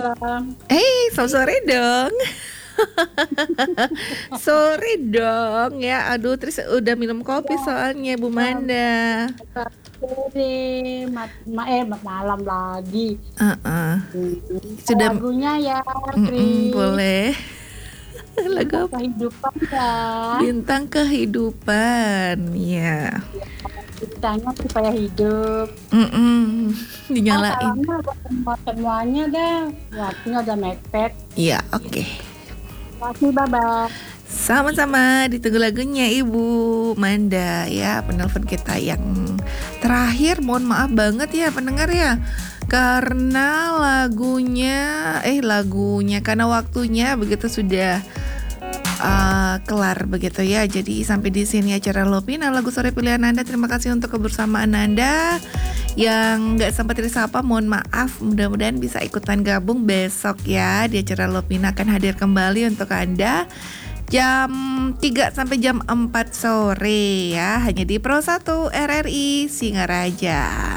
malam. Selamat sore dong. Sore dong ya. Aduh, Tris udah minum kopi soalnya Bu Manda. Sore, malam lagi. Heeh. Sudah Lagunya ya, Kris. boleh. Tentang Lagu apa? kehidupan ya. Bintang kehidupan. Ya. Ceritanya supaya hidup. Dinyalain. Salamnya buat semuanya dah. Waktunya udah mepet. Iya, oke. Terima kasih, bye-bye. Sama-sama, ditunggu lagunya Ibu Manda ya, penelpon kita yang terakhir. Mohon maaf banget ya pendengar ya, karena lagunya karena waktunya begitu sudah kelar begitu ya. Jadi sampai di sini acara Lovina lagu sore pilihan Anda. Terima kasih untuk kebersamaan Anda. Yang nggak sempat disapa, mohon maaf. Mudah-mudahan bisa ikutan gabung besok ya. Di acara Lovina akan hadir kembali untuk Anda jam 3 sampai jam 4 sore ya, hanya di Pro 1 RRI Singaraja.